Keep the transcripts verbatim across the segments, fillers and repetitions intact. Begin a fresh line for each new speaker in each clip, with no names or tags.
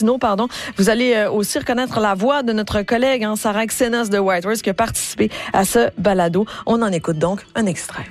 Martineau, pardon. Vous allez euh, aussi reconnaître la voix de notre collègue, hein, Sarah Xenos de Whitehorse, qui a participé à ce balado. On en écoute donc un extrait.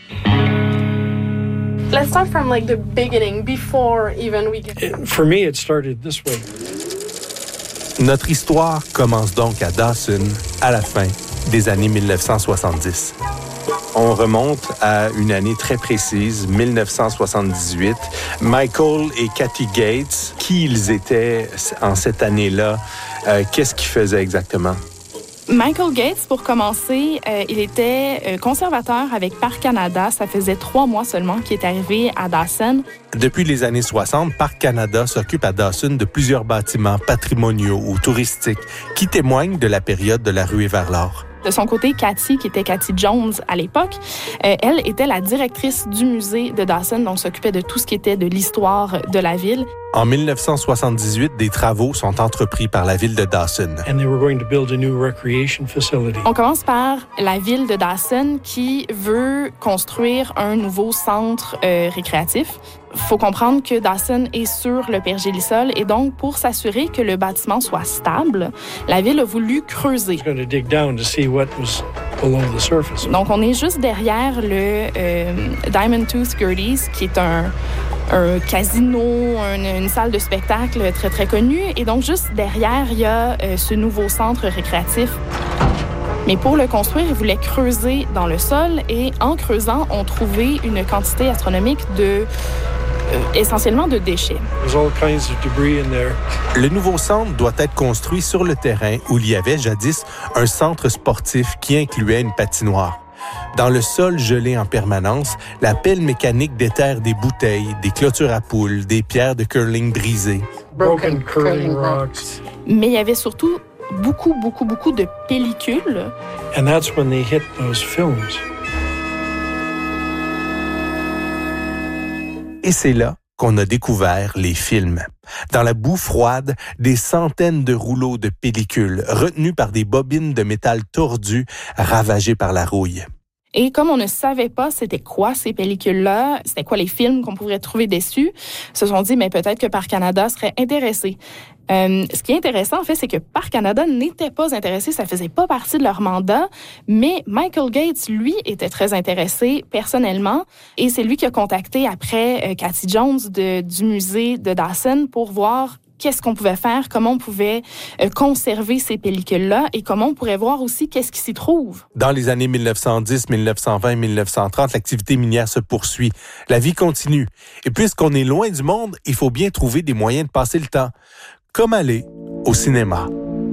Let's start from like the beginning, before even we get...
For me, it started this way.
Notre histoire commence donc à Dawson, à la fin des années dix-neuf cent soixante-dix. On remonte à une année très précise, dix-neuf cent soixante-dix-huit. Michael et Kathy Gates, qui ils étaient en cette année-là? Euh, qu'est-ce qu'ils faisaient exactement?
Michael Gates, pour commencer, euh, il était euh, conservateur avec Parc Canada. Ça faisait trois mois seulement qu'il est arrivé à Dawson.
Depuis les années soixante, Parc Canada s'occupe à Dawson de plusieurs bâtiments patrimoniaux ou touristiques qui témoignent de la période de la ruée vers l'or.
De son côté, Cathy, qui était Cathy Jones à l'époque, euh, elle était la directrice du musée de Dawson, donc s'occupait de tout ce qui était de l'histoire de la ville.
En dix-neuf cent soixante-dix-huit, des travaux sont entrepris par la ville de Dawson.
And they were going to build a new recreation facility.
On commence par la ville de Dawson qui veut construire un nouveau centre euh, récréatif. Il faut comprendre que Dawson est sur le pergélisol et donc, pour s'assurer que le bâtiment soit stable, la ville a voulu creuser. Donc, on est juste derrière le euh, Diamond Tooth Gerties, qui est un, un casino, un, une salle de spectacle très, très connue. Et donc, juste derrière, il y a euh, ce nouveau centre récréatif. Mais pour le construire, ils voulaient creuser dans le sol et en creusant, on trouvait une quantité astronomique de Euh, essentiellement de déchets.
Le nouveau centre doit être construit sur le terrain où il y avait jadis un centre sportif qui incluait une patinoire. Dans le sol gelé en permanence, la pelle mécanique déterre des bouteilles, des clôtures à poules, des pierres de curling brisées.
Broken curling rocks.
Mais il y avait surtout beaucoup, beaucoup, beaucoup de pellicules.
And that's when they hit those films.
Et c'est là qu'on a découvert les films. Dans la boue froide, des centaines de rouleaux de pellicules retenus par des bobines de métal tordues, ravagées par la rouille.
Et comme on ne savait pas c'était quoi ces pellicules-là, c'était quoi les films qu'on pourrait trouver dessus, ils se sont dit, mais peut-être que Parc Canada serait intéressé. Euh, ce qui est intéressant, en fait, c'est que Parc Canada n'était pas intéressé, ça faisait pas partie de leur mandat, mais Michael Gates, lui, était très intéressé personnellement, et c'est lui qui a contacté après euh, Cathy Jones de, du musée de Dawson pour voir qu'est-ce qu'on pouvait faire, comment on pouvait euh, conserver ces pellicules-là et comment on pourrait voir aussi qu'est-ce qui s'y trouve.
Dans les années dix-neuf cent dix, dix-neuf cent vingt, dix-neuf cent trente, l'activité minière se poursuit. La vie continue. Et puisqu'on est loin du monde, il faut bien trouver des moyens de passer le temps. Comme aller au cinéma.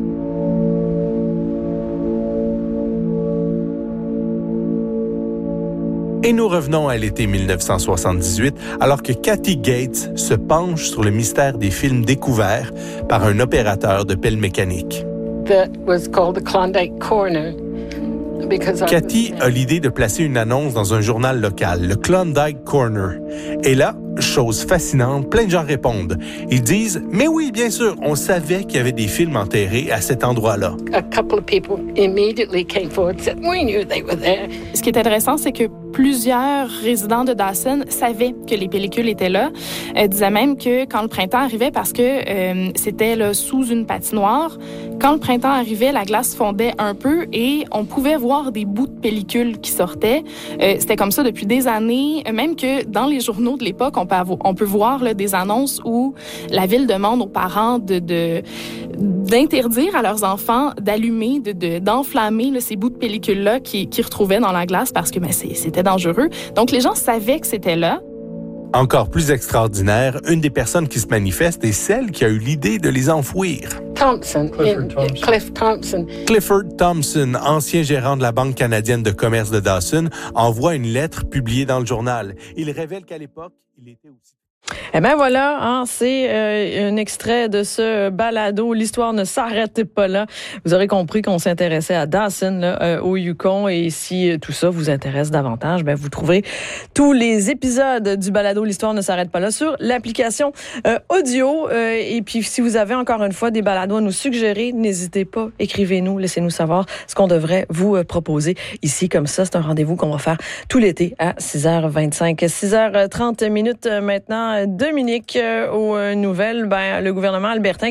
Et nous revenons à l'été dix-neuf cent soixante-dix-huit, alors que Kathy Gates se penche sur le mystère des films découverts par un opérateur de pelle mécanique.
That was called the Klondike Corner.
Kathy a l'idée de placer une annonce dans un journal local, le Klondike Corner. Et là, chose fascinante, plein de gens répondent. Ils disent, mais oui, bien sûr, on savait qu'il y avait des films enterrés à cet endroit-là.
A couple of people immediately came forward and said, we knew they were there.
Ce qui est intéressant, c'est que plusieurs résidents de Dawson savaient que les pellicules étaient là. Ils disaient même que quand le printemps arrivait, parce que euh, c'était là, sous une patinoire, quand le printemps arrivait, la glace fondait un peu et on pouvait voir des bouts de pellicules qui sortaient. Euh, c'était comme ça depuis des années, même que dans les journaux de l'époque, on peut, avoir, on peut voir là, des annonces où la ville demande aux parents de, de, d'interdire à leurs enfants d'allumer, de, de, d'enflammer là, ces bouts de pellicules-là qu'ils, qu'ils retrouvaient dans la glace parce que ben, c'est, c'était dangereux. Donc, les gens savaient que c'était là.
Encore plus extraordinaire, une des personnes qui se manifeste est celle qui a eu l'idée de les enfouir.
Thompson,
Clifford
in,
Thompson.
Cliff Thompson.
Clifford Thompson, ancien gérant de la Banque canadienne de commerce de Dawson, envoie une lettre publiée dans le journal. Il révèle qu'à l'époque, il était aussi...
Eh bien voilà, hein, c'est euh, un extrait de ce balado. L'histoire ne s'arrête pas là. Vous aurez compris qu'on s'intéressait à Dawson, là, euh, au Yukon. Et si euh, tout ça vous intéresse davantage, ben vous trouverez tous les épisodes du balado L'histoire ne s'arrête pas là sur l'application euh, audio. Euh, et puis si vous avez encore une fois des balados à nous suggérer, n'hésitez pas, écrivez-nous, laissez-nous savoir ce qu'on devrait vous euh, proposer ici. Comme ça, c'est un rendez-vous qu'on va faire tout l'été à six heures vingt-cinq. six heures trente minutes euh, maintenant. Dominique, euh, aux nouvelles, ben, le gouvernement albertain